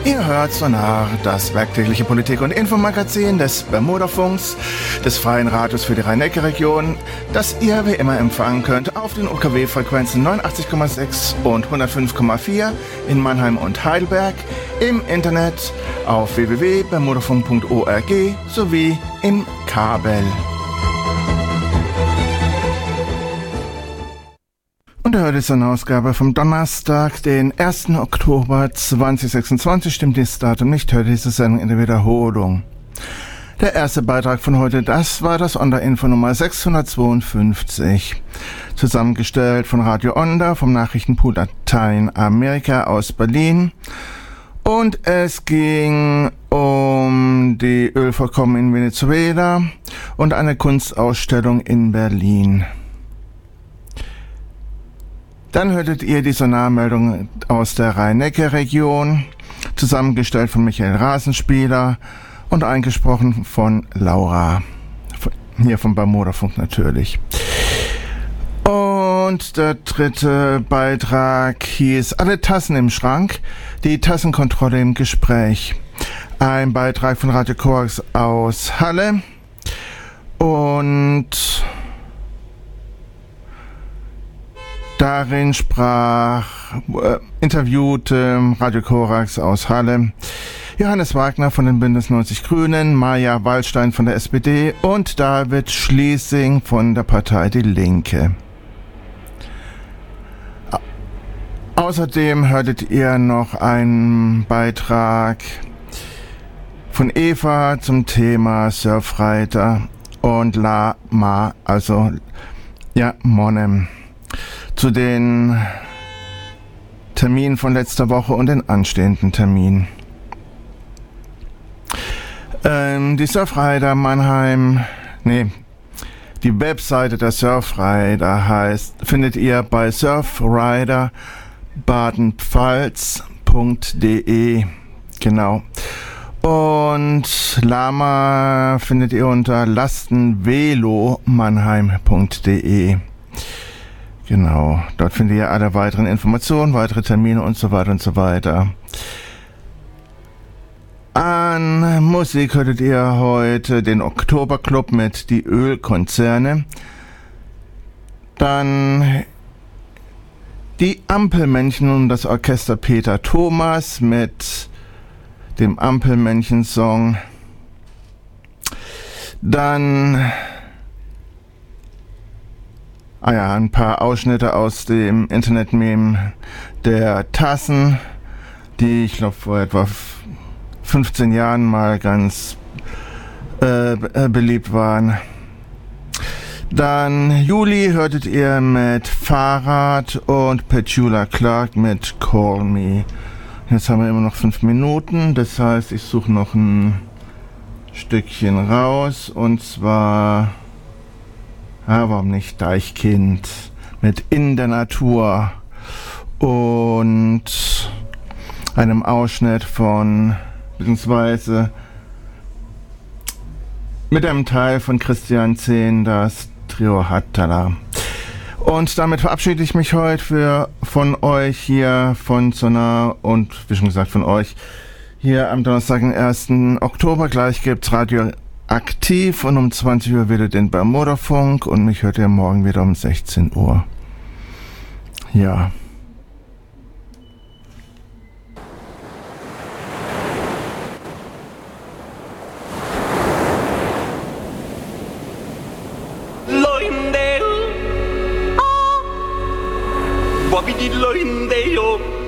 Ihr hört Sonar, das werktägliche Politik- und Infomagazin des Bermudafunks, des Freien Radios für die Rhein-Neckar-Region, das ihr wie immer empfangen könnt auf den UKW-Frequenzen 89,6 und 105,4 in Mannheim und Heidelberg, im Internet auf www.bermudafunk.org sowie im Kabel. Und heute ist eine Ausgabe vom Donnerstag, den 1. Oktober 2026, stimmt dieses Datum nicht, heute ist es in der Wiederholung. Der erste Beitrag von heute, das war das Onda-Info Nummer 652, zusammengestellt von Radio Onda, vom Nachrichtenpool Lateinamerika aus Berlin. Und es ging um die Ölvorkommen in Venezuela und eine Kunstausstellung in Berlin. Dann hörtet ihr die Sonarmeldung aus der Rhein-Neckar-Region, zusammengestellt von Michael Rasenspieler und eingesprochen von Laura, hier vom Bermudafunk natürlich. Und der dritte Beitrag hieß Alle Tassen im Schrank, die Tassenkontrolle im Gespräch. Ein Beitrag von Radio Korax aus Halle und darin interviewte Radio Korax aus Halle Johannes Wagner von den Bündnis 90 Grünen, Maja Wallstein von der SPD und David Schlesing von der Partei Die Linke. Außerdem hörtet ihr noch einen Beitrag von Eva zum Thema Surfrider und Lama, also ja, Monem, zu den Terminen von letzter Woche und den anstehenden Terminen. Die Surfrider Mannheim, die Webseite der Surfrider findet ihr bei surfriderbadenpfalz.de, genau. Und Lama findet ihr unter lastenvelomannheim.de. Genau, dort findet ihr alle weiteren Informationen, weitere Termine und so weiter und so weiter. An Musik hörtet ihr heute den Oktoberclub mit Die Ölkonzerne. Dann die Ampelmännchen und das Orchester Peter Thomas mit dem Ampelmännchen-Song. Dann ein paar Ausschnitte aus dem Internet-Meme der Tassen, die ich glaube vor etwa 15 Jahren mal ganz beliebt waren. Dann Juli hörtet ihr mit Fahrrad und Petula Clark mit Call Me. Jetzt haben wir immer noch 5 Minuten, das heißt, ich suche noch ein Stückchen raus und zwar... warum nicht Deichkind mit In der Natur und einem Ausschnitt von, beziehungsweise mit einem Teil von Christian Zehn, das Trio Hattala. Und damit verabschiede ich mich heute von euch hier von Sonar und, wie schon gesagt, von euch hier am Donnerstag, den 1. Oktober. Gleich gibt's Radio Aktiv und um 20 Uhr wieder den Bermudafunk und mich hört ihr morgen wieder um 16 Uhr. Ja. Loindeo,